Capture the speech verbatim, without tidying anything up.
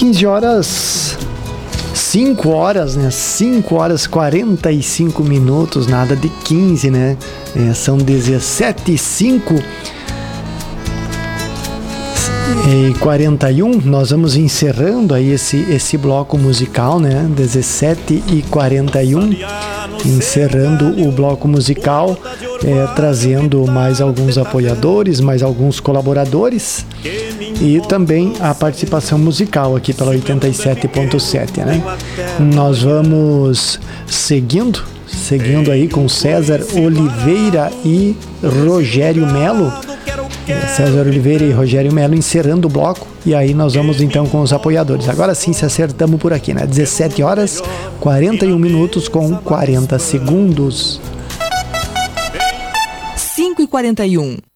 quinze horas, cinco horas, né? cinco horas e quarenta e cinco minutos, nada de quinze, né? É, são dezessete e cinco e quarenta e um. Nós vamos encerrando aí esse, esse bloco musical, né? dezessete e quarenta e um. Encerrando o bloco musical, é, trazendo mais alguns apoiadores, mais alguns colaboradores e também a participação musical aqui pela oitenta e sete ponto sete, né? Nós vamos seguindo, seguindo aí com César Oliveira e Rogério Melo. César Oliveira e Rogério Melo encerrando o bloco, e aí nós vamos então com os apoiadores. Agora sim, se acertamos por aqui, né? dezessete horas, quarenta e um minutos com quarenta segundos. cinco e quarenta e um.